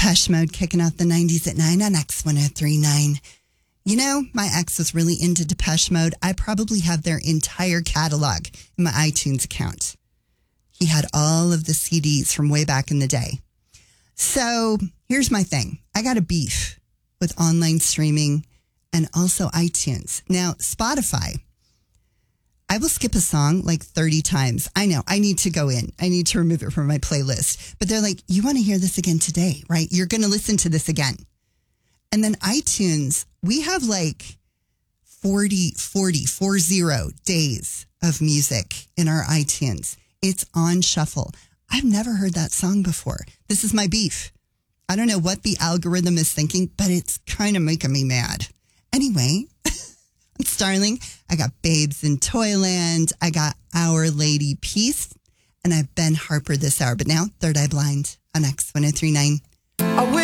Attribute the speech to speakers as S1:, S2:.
S1: Depeche Mode kicking off the 90s at 9 on X1039. You know, my ex was really into Depeche Mode. I probably have their entire catalog in my iTunes account. He had all of the CDs from way back in the day. So here's my thing. I got a beef with online streaming and also iTunes. Now, Spotify, I will skip a song like 30 times. I know, I need to go in. I need to remove it from my playlist. But they're like, you want to hear this again today, right? You're going to listen to this again. And then iTunes, we have like 40 days of music in our iTunes. It's on shuffle. I've never heard that song before. This is my beef. I don't know what the algorithm is thinking, but it's kind of making me mad. Anyway, on Starling, I got Babes in Toyland. I got Our Lady Peace. And I've Ben Harper this hour. But now, Third Eye Blind on X1039.